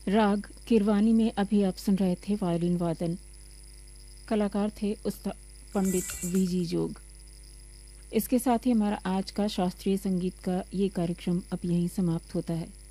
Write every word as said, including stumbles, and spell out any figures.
राग किरवानी में अभी आप सुन रहे थे वायलिन वादन। कलाकार थे उस्ताद पंडित वीजी जोग। इसके साथ ही हमारा आज का शास्त्रीय संगीत का ये कार्यक्रम अब यहीं समाप्त होता है।